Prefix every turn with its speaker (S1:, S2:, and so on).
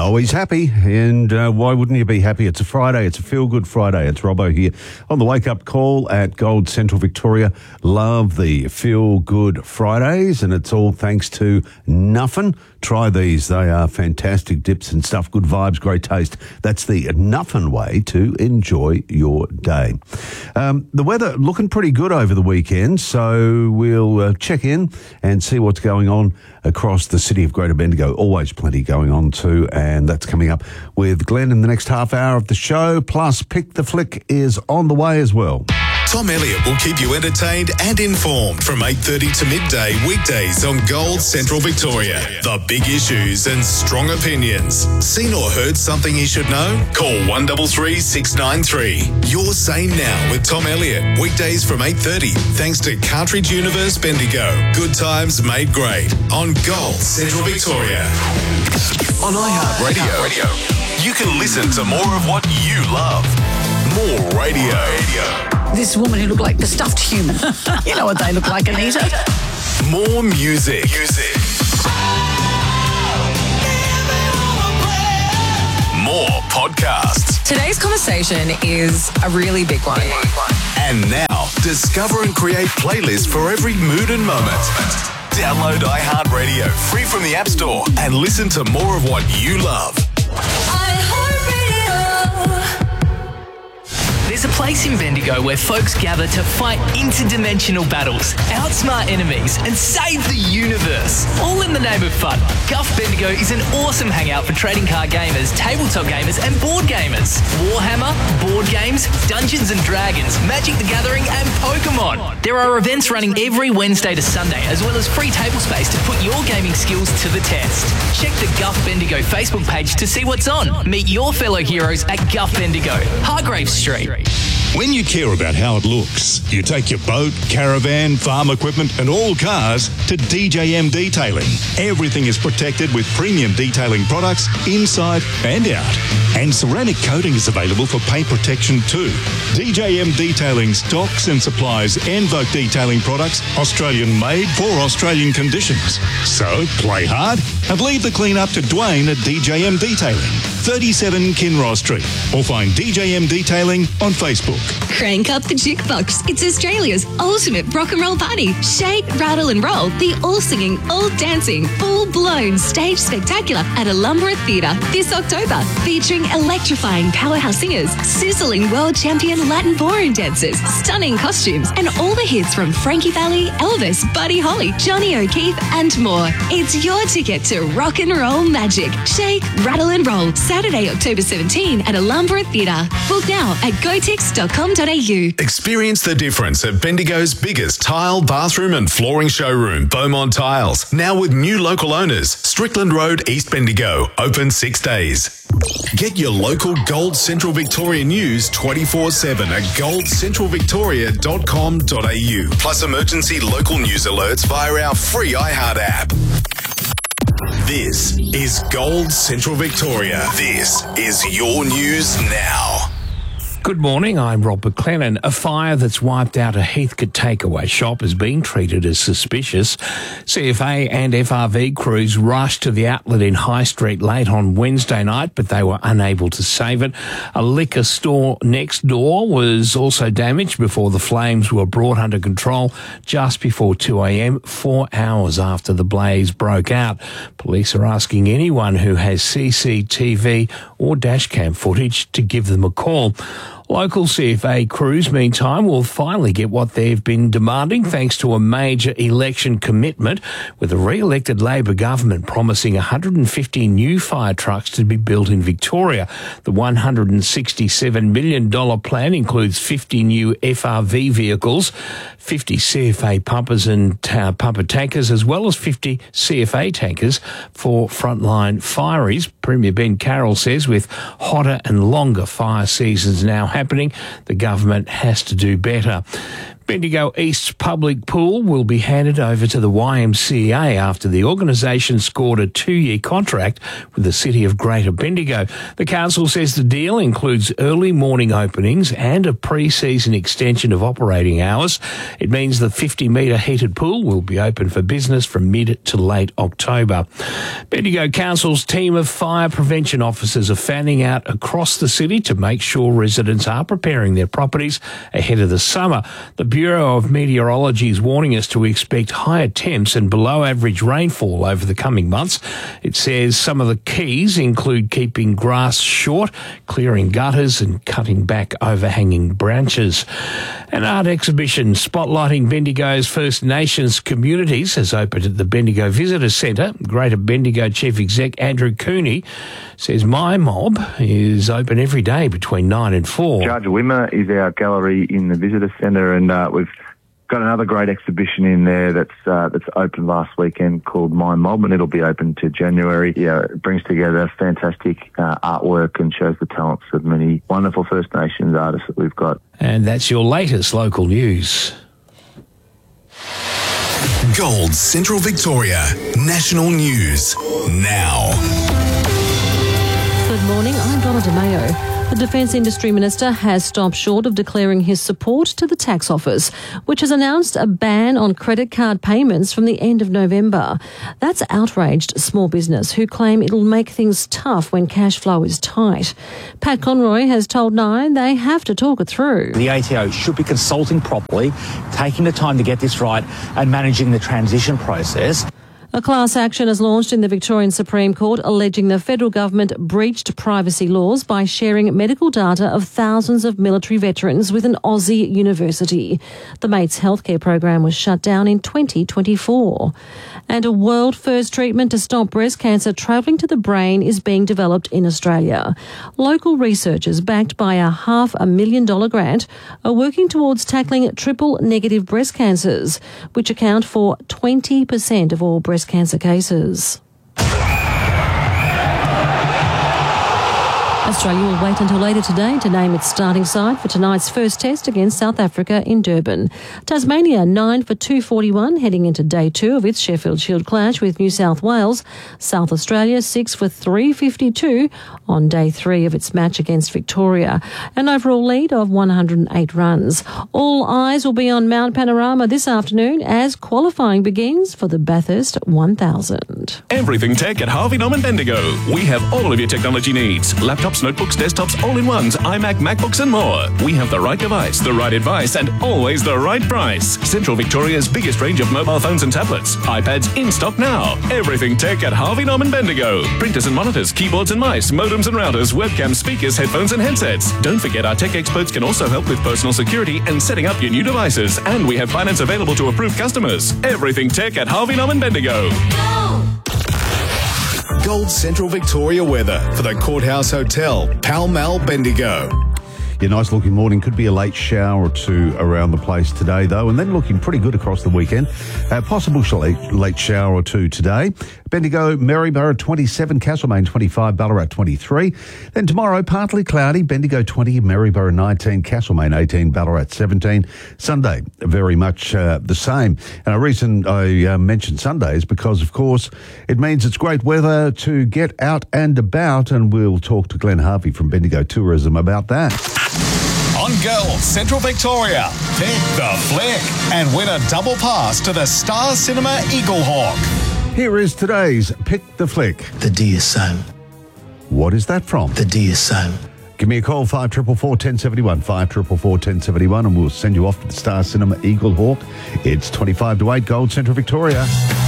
S1: Oh, he's happy, and why wouldn't you be happy? It's a Friday, it's a feel-good Friday. It's Robbo here on the wake-up call at Gold Central Victoria. Love the feel-good Fridays, and it's all thanks to Nuffin. Try these, they are fantastic dips and stuff, good vibes, great taste. That's the Nuffin way to enjoy your day. The weather looking pretty good over the weekend, so we'll check in and see what's going on across the city of Greater Bendigo. Always plenty going on too, and that's coming up with Glenn in the next half hour of the show. Plus, Pick the Flick is on the way as well.
S2: Tom Elliott will keep you entertained and informed from 8:30 to midday weekdays on Gold Central Victoria. The big issues and strong opinions. Seen or heard something you should know? Call 133 693. Your Say Now with Tom Elliott. Weekdays from 8:30 thanks to Cartridge Universe Bendigo. Good times made great on Gold Central Victoria. On iHeartRadio, you can listen to more of what you love. More radio.
S3: This woman who looked like the stuffed human. You know what they look like, Anita.
S2: More music. More podcasts.
S4: Today's conversation is a really big one.
S2: And now, discover and create playlists for every mood and moment. Download iHeartRadio free from the App Store and listen to more of what you love.
S5: There's a place in Bendigo where folks gather to fight interdimensional battles, outsmart enemies, and save the universe, all in the name of fun. Guff Bendigo is an awesome hangout for trading card gamers, tabletop gamers, and board gamers. Warhammer, board games, Dungeons and Dragons, Magic the Gathering, and Pokemon. There are events running every Wednesday to Sunday, as well as free table space to put your gaming skills to the test. Check the Guff Bendigo Facebook page to see what's on. Meet your fellow heroes at Guff Bendigo, Hargrave Street.
S6: When you care about how it looks, you take your boat, caravan, farm equipment and all cars to DJM Detailing. Everything is protected with premium detailing products inside and out. And ceramic coating is available for paint protection too. DJM Detailing stocks and supplies Envoke detailing products, Australian made for Australian conditions. So play hard and leave the clean up to Dwayne at DJM Detailing, 37 Kinross Street, or find DJM Detailing on Facebook.
S7: Crank up the jukebox. It's Australia's ultimate rock and roll party. Shake, rattle and roll. The all-singing, all-dancing, full-blown stage spectacular at Alumbra Theatre this October. Featuring electrifying powerhouse singers, sizzling world champion Latin ballroom dancers, stunning costumes, and all the hits from Frankie Valli, Elvis, Buddy Holly, Johnny O'Keefe, and more. It's your ticket to rock and roll magic. Shake, rattle and roll. Saturday, October 17 at Alumbra Theatre. Book now at gotix.com.au.
S2: Experience the difference at Bendigo's biggest tile, bathroom and flooring showroom, Beaumont Tiles. Now with new local owners, Strickland Road, East Bendigo. Open 6 days. Get your local Gold Central Victoria news 24/7 at goldcentralvictoria.com.au. Plus emergency local news alerts via our free iHeart app. This is Gold Central Victoria. This is your news now.
S8: Good morning, I'm Rob McLennan. A fire that's wiped out a Heathcote takeaway shop is being treated as suspicious. CFA and FRV crews rushed to the outlet in High Street late on Wednesday night, but they were unable to save it. A liquor store next door was also damaged before the flames were brought under control just before 2 a.m, 4 hours after the blaze broke out. Police are asking anyone who has CCTV or dashcam footage to give them a call. Local CFA crews, meantime, will finally get what they've been demanding thanks to a major election commitment, with a re-elected Labor government promising 150 new fire trucks to be built in Victoria. The $167 million plan includes 50 new FRV vehicles, 50 CFA pumpers and pumper tankers, as well as 50 CFA tankers for frontline fireys. Premier Ben Carroll says with hotter and longer fire seasons now happening, the government has to do better. Bendigo East's public pool will be handed over to the YMCA after the organisation scored a 2-year contract with the City of Greater Bendigo. The council says the deal includes early morning openings and a pre-season extension of operating hours. It means the 50-metre heated pool will be open for business from mid to late October. Bendigo Council's team of fire prevention officers are fanning out across the city to make sure residents are preparing their properties ahead of the summer. The Bureau of Meteorology is warning us to expect higher temps and below average rainfall over the coming months. It says some of the keys include keeping grass short, clearing gutters and cutting back overhanging branches. An art exhibition spotlighting Bendigo's First Nations communities has opened at the Bendigo Visitor Centre. Greater Bendigo Chief Exec Andrew Cooney says My Mob is open every day between 9 and 4.
S9: Judge Wimmer is our gallery in the Visitor Centre, and we've got another great exhibition in there that's opened last weekend called My Mob, and it'll be open to January. Yeah, it brings together fantastic artwork and shows the talents of many wonderful First Nations artists that we've got.
S8: And that's your latest local news.
S2: Gold Central Victoria National News now.
S10: Good morning, I'm Donna DeMayo. The Defence Industry Minister has stopped short of declaring his support to the Tax Office, which has announced a ban on credit card payments from the end of November. That's outraged small business who claim it'll make things tough when cash flow is tight. Pat Conroy has told Nine they have to talk it through.
S11: The ATO should be consulting properly, taking the time to get this right and managing the transition process.
S10: A class action is launched in the Victorian Supreme Court alleging the federal government breached privacy laws by sharing medical data of thousands of military veterans with an Aussie university. The Mates healthcare program was shut down in 2024. And a world-first treatment to stop breast cancer travelling to the brain is being developed in Australia. Local researchers, backed by a $500,000 grant, are working towards tackling triple-negative breast cancers, which account for 20% of all breast cancer cases. Australia will wait until later today to name its starting side for tonight's first test against South Africa in Durban. Tasmania 9 for 241 heading into day 2 of its Sheffield Shield clash with New South Wales. South Australia 6 for 352 on day 3 of its match against Victoria. An overall lead of 108 runs. All eyes will be on Mount Panorama this afternoon as qualifying begins for the Bathurst 1000.
S12: Everything tech at Harvey Norman Bendigo. We have all of your technology needs. Laptops, notebooks, desktops, all-in-ones, iMac, MacBooks and more. We have the right device, the right advice and always the right price. Central Victoria's biggest range of mobile phones and tablets. iPads in stock now. Everything tech at Harvey Norman Bendigo. Printers and monitors, keyboards and mice, modems and routers, webcams, speakers, headphones and headsets. Don't forget our tech experts can also help with personal security and setting up your new devices. And we have finance available to approved customers. Everything tech at Harvey Norman Bendigo.
S2: Gold Central Victoria weather for the Courthouse Hotel, Pall Mall, Bendigo.
S1: Yeah, nice looking morning. Could be a late shower or two around the place today, though, and then looking pretty good across the weekend. Possible late shower or two today. Bendigo, Maryborough 27, Castlemaine 25, Ballarat 23. Then tomorrow, partly cloudy, Bendigo 20, Maryborough 19, Castlemaine 18, Ballarat 17. Sunday, very much the same. And the reason I mentioned Sunday is because, of course, it means it's great weather to get out and about, and we'll talk to Glenn Harvey from Bendigo Tourism about that.
S2: On Gold Central Victoria, pick the flick and win a double pass to the Star Cinema Eaglehawk.
S1: Here is today's Pick the Flick.
S13: The Dear Son.
S1: What is that from?
S13: The Dear Son.
S1: Give me a call, 5444 1071, 5444 1071, and we'll send you off to the Star Cinema Eaglehawk. It's 25 to 8, Gold Central Victoria.